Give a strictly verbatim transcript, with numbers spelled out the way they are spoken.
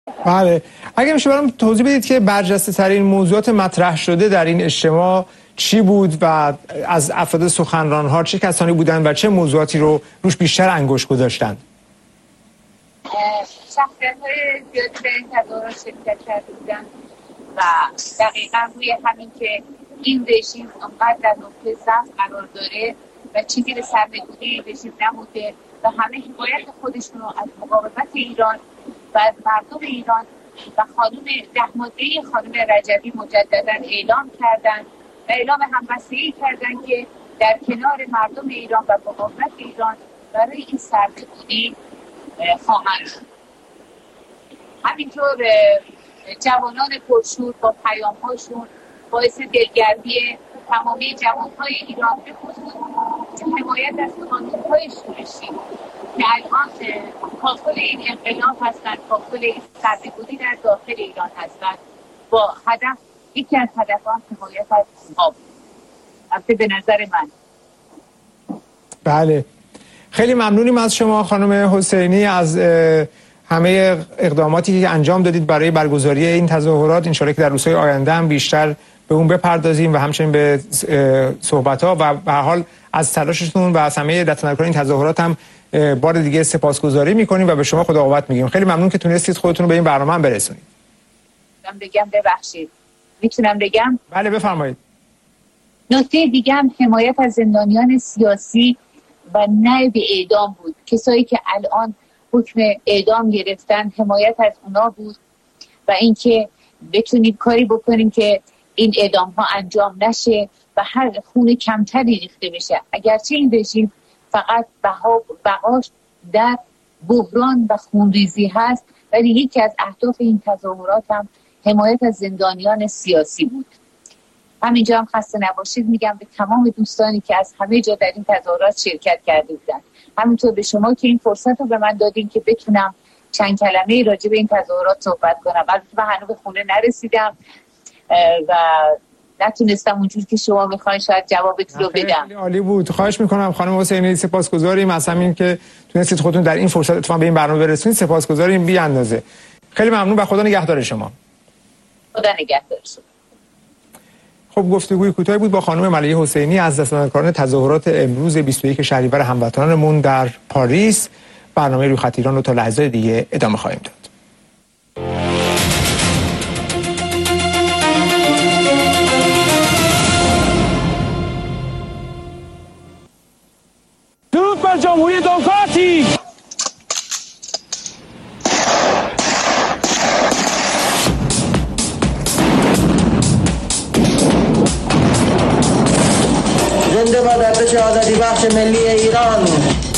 بله، اگه میشه برام توضیح بدید که برجسته ترین موضوعات مطرح شده در این اجتماع چی بود و از افراد سخنران ها چه کسانی بودند و چه موضوعاتی رو روش بیشتر انگشت گذاشتند؟ شخصیت‌های زیادی در این تظاهرات شرکت کرده بودند و دقیقا روی همین که این رژیم اونقدر در نقطه ضعف قرار داره و چیزی به سرنگونی رژیم نموده و همه حمایت خودشون رو از مقاومت ایران و از مردم ایران و خانم دهماده خانم رجبی مجددا اعلام کردند و اعلام همبستگی کردند که در کنار مردم ایران و مقاومت ایران برای این سرنگونی خواهند شد. همینطور جوانان پرشور با پیام‌هاشون باعث دلگرمی تمامی جوان‌های ایران به خصوص حمایت از قانون‌های شورشی که الان کاکل این انقلاب هستند، کاکل این سرنگونی در داخل ایران هستند، با هدف یکی از هدفان حمایت از آب. البته به نظر من. بله، خیلی ممنونیم از شما خانم حسینی از همه اقداماتی که انجام دادید برای برگزاری این تظاهرات. انشالله که در روزهای آینده هم بیشتر به اون بپردازیم و همچنین به صحبت‌ها و به هر حال از تلاشتون و از همه دستندرکاران این تظاهرات هم بار دیگه سپاسگزاری می‌کنیم و به شما خدا قوت میگیم. خیلی ممنون که تونستید خودتون رو به این برنامه هم برسونید. من بگم ببخشید. میتونم بگم؟ بله بفرمایید. نکته دیگه هم حمایت از زندانیان سیاسی و نه به اعدام بود. کسایی که الان حکم اعدام گرفتن حمایت از اونا بود و اینکه بتونیم کاری بکنیم که این اعدام ها انجام نشه و هر خون کمتری ریخته بشه. اگرچه این رژیم فقط بها بقاش در بحران و خونریزی هست، ولی یکی از اهداف این تظاهرات هم حمایت از زندانیان سیاسی بود. همینجا هم خسته نباشید میگم به تمام دوستانی که از همه جا در این تظاهرات شرکت کرده بودن. همینطور به شما که این فرصت رو به من دادین که بتونم چند کلمه راجع به این تظاهرات صحبت کنم. البته من هنوز به خونه نرسیدم و نتونستم اونجور که شما میخواین شاید جوابتون رو بدم. خیلی عالی بود. خواهش میکنم خانم حسینی، سپاسگزاریم از همین که تونستید خودتون در این فرصت اتفاقا به این برنامه برسونید. سپاسگزاریم بی اندازه. خیلی ممنون و خدا نگهدار شما. خدا نگهدار شما. خب گفتگوی کوتاهی بود با خانم ملیحه حسینی از دستندرکاران تظاهرات امروز بیست و یک شهریور هموطنانمون در پاریس. برنامه روی خط ایران رو تا لحظه دیگه ادامه خواهیم داد. درود بر جمهوری دموکراتی. زنده باد ارتش آزادی بخش ملی ایران.